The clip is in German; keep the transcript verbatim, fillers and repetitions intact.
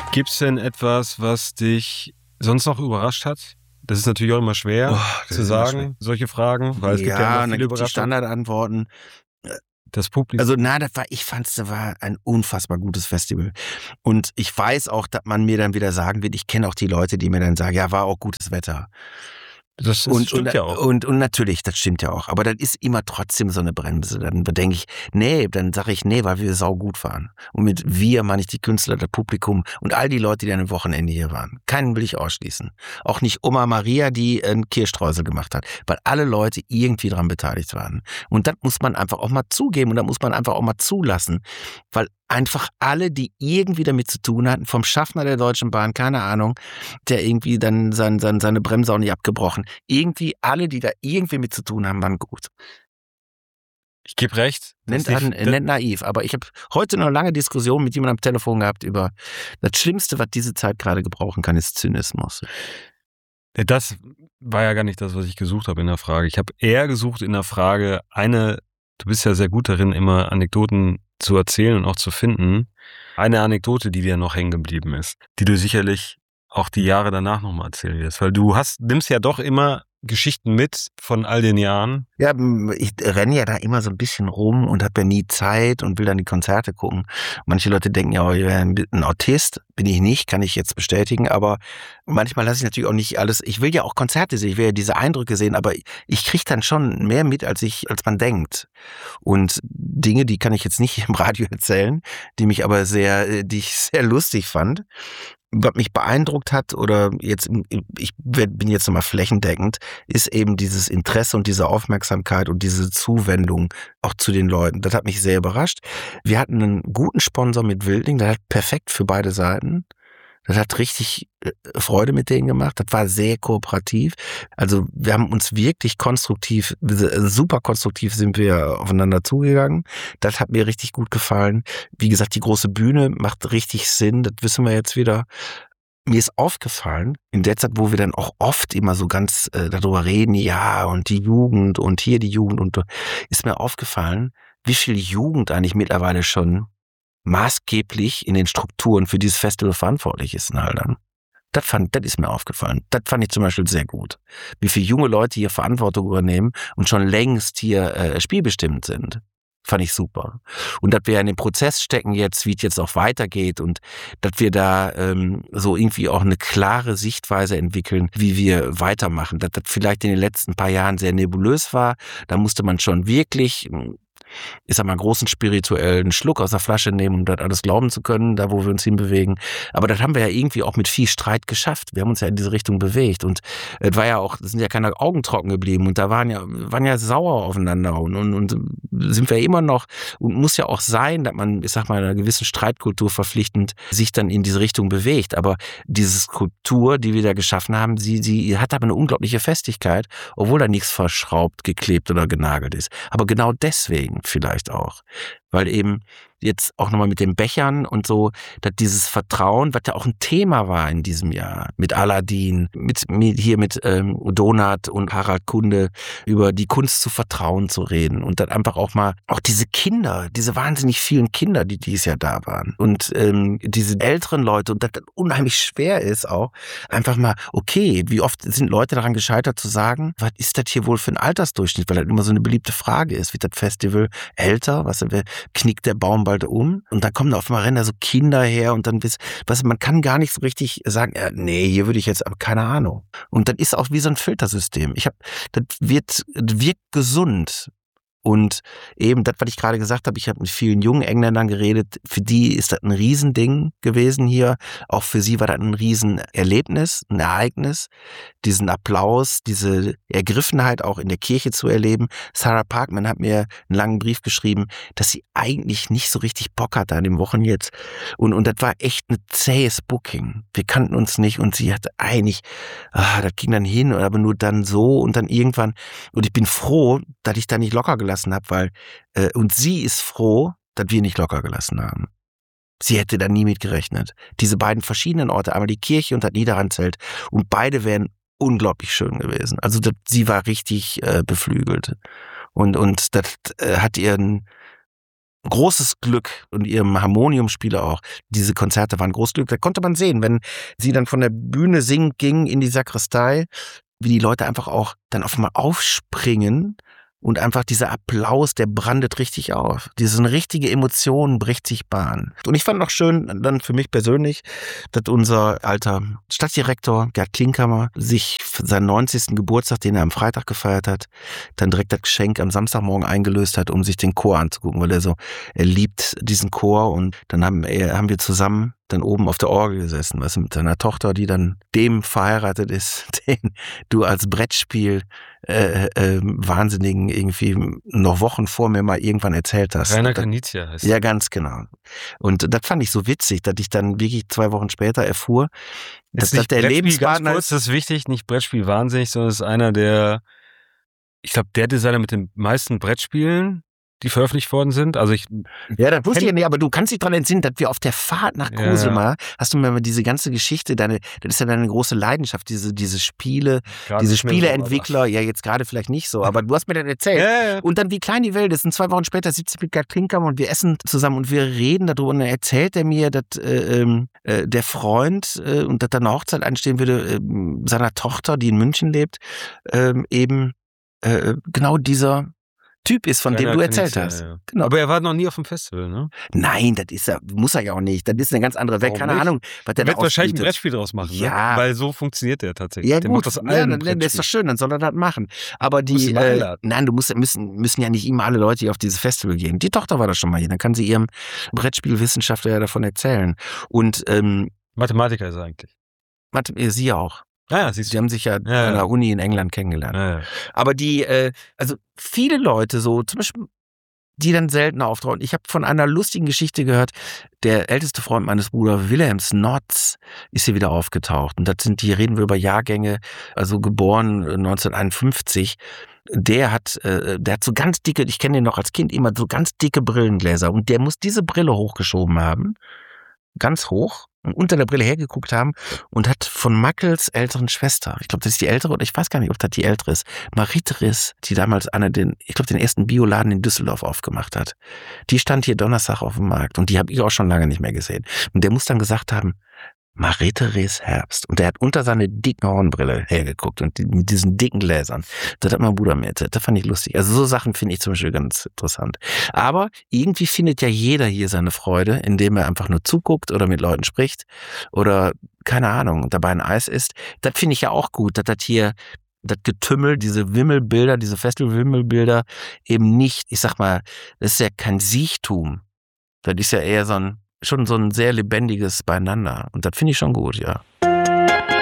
Gibt es denn etwas, was dich sonst noch überrascht hat? Das ist natürlich auch immer schwer oh, zu sagen, schwer. Solche Fragen, weil es ja, gibt ja immer viele viele Überraschungen. Die Standardantworten. Das Publikum. Also na, das war, ich fand's, das war ein unfassbar gutes Festival. Und ich weiß auch, dass man mir dann wieder sagen wird, ich kenne auch die Leute, die mir dann sagen, ja, war auch gutes Wetter. Das, das und, stimmt und, ja auch. Und, und natürlich, das stimmt ja auch. Aber das ist immer trotzdem so eine Bremse. Dann denke ich, nee, dann sage ich, nee, weil wir saugut waren. Und mit wir meine ich die Künstler, das Publikum und all die Leute, die an dem Wochenende hier waren. Keinen will ich ausschließen. Auch nicht Oma Maria, die einen Kirschstreusel gemacht hat. Weil alle Leute irgendwie daran beteiligt waren. Und das muss man einfach auch mal zugeben und das muss man einfach auch mal zulassen. Weil einfach alle, die irgendwie damit zu tun hatten, vom Schaffner der Deutschen Bahn, keine Ahnung, der irgendwie dann sein, sein, seine Bremse auch nicht abgebrochen. Irgendwie alle, die da irgendwie mit zu tun haben, waren gut. Ich gebe recht. Nennt, an, nennt naiv, aber ich habe heute noch eine lange Diskussion mit jemandem am Telefon gehabt über das Schlimmste, was diese Zeit gerade gebrauchen kann, ist Zynismus. Das war ja gar nicht das, was ich gesucht habe in der Frage. Ich habe eher gesucht in der Frage eine, du bist ja sehr gut darin, immer Anekdoten zu erzählen und auch zu finden. Eine Anekdote, die dir noch hängen geblieben ist, die du sicherlich auch die Jahre danach nochmal erzählen wirst, weil du hast, nimmst ja doch immer Geschichten mit von all den Jahren. Ja, ich renne ja da immer so ein bisschen rum und habe ja nie Zeit und will dann die Konzerte gucken. Manche Leute denken ja, ich wäre ein Autist. Bin ich nicht, kann ich jetzt bestätigen. Aber manchmal lasse ich natürlich auch nicht alles. Ich will ja auch Konzerte sehen, ich will ja diese Eindrücke sehen, aber ich kriege dann schon mehr mit, als ich, als man denkt. Und Dinge, die kann ich jetzt nicht im Radio erzählen, die mich aber sehr, die ich sehr lustig fand. Was mich beeindruckt hat, oder jetzt, ich bin jetzt nochmal flächendeckend, ist eben dieses Interesse und diese Aufmerksamkeit und diese Zuwendung auch zu den Leuten. Das hat mich sehr überrascht. Wir hatten einen guten Sponsor mit Wildling, der hat perfekt für beide Seiten. Das hat richtig Freude mit denen gemacht. Das war sehr kooperativ. Also wir haben uns wirklich konstruktiv, super konstruktiv sind wir aufeinander zugegangen. Das hat mir richtig gut gefallen. Wie gesagt, die große Bühne macht richtig Sinn. Das wissen wir jetzt wieder. Mir ist aufgefallen, in der Zeit, wo wir dann auch oft immer so ganz äh, darüber reden, ja, und die Jugend und hier die Jugend, und ist mir aufgefallen, wie viel Jugend eigentlich mittlerweile schon maßgeblich in den Strukturen für dieses Festival verantwortlich ist in Haldern. Das fand, das ist mir aufgefallen. Das fand ich zum Beispiel sehr gut. Wie viele junge Leute hier Verantwortung übernehmen und schon längst hier äh, spielbestimmt sind. Fand ich super. Und dass wir in den Prozess stecken jetzt, wie es jetzt auch weitergeht und dass wir da ähm, so irgendwie auch eine klare Sichtweise entwickeln, wie wir weitermachen. Dass das vielleicht in den letzten paar Jahren sehr nebulös war. Da musste man schon wirklich, ich sag mal, einen großen spirituellen Schluck aus der Flasche nehmen, um das alles glauben zu können, da wo wir uns hinbewegen. Aber das haben wir ja irgendwie auch mit viel Streit geschafft. Wir haben uns ja in diese Richtung bewegt und es war ja auch, es sind ja keine Augen trocken geblieben und da waren ja, waren ja sauer aufeinander und, und, und sind wir immer noch und muss ja auch sein, dass man, ich sag mal, einer gewissen Streitkultur verpflichtend sich dann in diese Richtung bewegt. Aber diese Skulptur, die wir da geschaffen haben, sie, sie hat aber eine unglaubliche Festigkeit, obwohl da nichts verschraubt, geklebt oder genagelt ist. Aber genau deswegen vielleicht auch, weil eben jetzt auch nochmal mit den Bechern und so, dass dieses Vertrauen, was ja auch ein Thema war in diesem Jahr, mit Aladdin, mit, mit hier mit ähm, Donat und Harald Kunde, über die Kunst zu vertrauen zu reden und dann einfach auch mal, auch diese Kinder, diese wahnsinnig vielen Kinder, die dieses Jahr da waren und ähm, diese älteren Leute und das unheimlich schwer ist auch, einfach mal, okay, wie oft sind Leute daran gescheitert zu sagen, was ist das hier wohl für ein Altersdurchschnitt, weil das immer so eine beliebte Frage ist, wird das Festival älter, was knickt der Baum bald um und dann kommen da auf einmal rennen da so Kinder her und dann, was, man kann gar nicht so richtig sagen, äh, nee, hier würde ich jetzt, aber keine Ahnung. Und dann ist auch wie so ein Filtersystem. Ich habe, das wird, das wirkt gesund. Und eben das, was ich gerade gesagt habe, ich habe mit vielen jungen Engländern geredet, für die ist das ein Riesending gewesen hier. Auch für sie war das ein Riesenerlebnis, ein Ereignis. Diesen Applaus, diese Ergriffenheit auch in der Kirche zu erleben. Sarah Parkman hat mir einen langen Brief geschrieben, dass sie eigentlich nicht so richtig Bock hatte an dem Wochen jetzt. Und, und das war echt ein zähes Booking. Wir kannten uns nicht und sie hatte eigentlich, ah, das ging dann hin, aber nur dann so und dann irgendwann. Und ich bin froh, dass ich da nicht locker gelassen habe, weil, äh, und sie ist froh, dass wir nicht locker gelassen haben. Sie hätte da nie mit gerechnet. Diese beiden verschiedenen Orte, einmal die Kirche und das Niederrheinzelt, und beide wären unglaublich schön gewesen. Also das, sie war richtig äh, beflügelt. Und, und das äh, hat ihren, großes Glück und ihrem Harmoniumspieler auch. Diese Konzerte waren großes Glück. Da konnte man sehen, wenn sie dann von der Bühne singend ging in die Sakristei, wie die Leute einfach auch dann auf einmal aufspringen und einfach dieser Applaus, der brandet richtig auf. Diese eine richtige Emotion bricht sich Bahn. Und ich fand noch schön, dann für mich persönlich, dass unser alter Stadtdirektor Gerd Klinkhammer sich für seinen neunzigsten Geburtstag, den er am Freitag gefeiert hat, dann direkt das Geschenk am Samstagmorgen eingelöst hat, um sich den Chor anzugucken, weil er so, er liebt diesen Chor. Und dann haben, er, haben wir zusammen dann oben auf der Orgel gesessen, was mit seiner Tochter, die dann dem verheiratet ist, den du als Brettspiel äh, äh, Wahnsinnigen irgendwie noch Wochen vor mir mal irgendwann erzählt hast. Rainer Knizia heißt Ja, ganz genau. Und das fand ich so witzig, dass ich dann wirklich zwei Wochen später erfuhr, dass das der Lebenspartner ist. Das ist wichtig, nicht Brettspiel wahnsinnig, sondern es ist einer der, ich glaube, der Designer mit den meisten Brettspielen, die veröffentlicht worden sind. Also ich ja, das wusste ich ja nicht, aber du kannst dich dran entsinnen, dass wir auf der Fahrt nach Koselmar, ja. hast du mir mal diese ganze Geschichte, deine, das ist ja deine große Leidenschaft, diese, diese Spiele, gerade diese Spieleentwickler, so, ja jetzt gerade vielleicht nicht so, aber du hast mir das erzählt. Ja, ja. Und dann wie klein die Welt ist, und zwei Wochen später sitzt er mit Gerd Klinkhammer und wir essen zusammen und wir reden darüber und dann erzählt er mir, dass äh, äh, der Freund äh, und dass da eine Hochzeit anstehen würde, äh, seiner Tochter, die in München lebt, äh, eben äh, genau dieser Typ ist, von dem du erzählt hast. Ja, ja. Genau. Aber er war noch nie auf dem Festival, ne? Nein, das ist er, muss er ja auch nicht. Das ist eine ganz andere Welt. Keine nicht? Ahnung, was der Er wird da wahrscheinlich ein ausbietet. Brettspiel draus machen, Ja. ne? Weil so funktioniert der tatsächlich. Ja, der gut. macht das Ja, allen dann, dann ist doch schön, dann soll er das machen. Aber Du musst die, ihn mal äh, einladen. nein, du musst, müssen, müssen ja nicht immer alle Leute, die auf dieses Festival gehen. Die Tochter war da schon mal hier. Dann kann sie ihrem Brettspielwissenschaftler ja davon erzählen. Und, ähm, Mathematiker ist er eigentlich. Mathe, sie auch. Ja, ja, siehst du. Sie haben sich ja, Ja, an ja. der Uni in England kennengelernt. Ja, ja. Aber die, äh, also viele Leute so, zum Beispiel, die dann selten auftauchen. Ich habe von einer lustigen Geschichte gehört, der älteste Freund meines Bruders, Wilhelm Snotz, ist hier wieder aufgetaucht. Und das sind, die reden wir über Jahrgänge, also geboren neunzehnhunderteinundfünfzig. Der hat, äh, der hat so ganz dicke, ich kenne den noch als Kind immer, so ganz dicke Brillengläser. Und der muss diese Brille hochgeschoben haben, ganz hoch, und unter der Brille hergeguckt haben und hat von Mackels älteren Schwester, ich glaube, das ist die ältere, oder ich weiß gar nicht, ob das die ältere ist, Marite Riss, die damals eine den, ich glaube, den ersten Bioladen in Düsseldorf aufgemacht hat. Die stand hier Donnerstag auf dem Markt und die habe ich auch schon lange nicht mehr gesehen. Und der muss dann gesagt haben, Marite Riss Herbst. Und der hat unter seine dicken Hornbrille hergeguckt und die, mit diesen dicken Gläsern. Das hat mein Bruder mir erzählt. Das fand ich lustig. Also so Sachen finde ich zum Beispiel ganz interessant. Aber irgendwie findet ja jeder hier seine Freude, indem er einfach nur zuguckt oder mit Leuten spricht oder, keine Ahnung, dabei ein Eis isst. Das finde ich ja auch gut, dass das hier, das Getümmel, diese Wimmelbilder, diese Festival-Wimmelbilder eben nicht, ich sag mal, das ist ja kein Siechtum. Das ist ja eher so ein, schon so ein sehr lebendiges Beieinander. Und das finde ich schon gut, ja.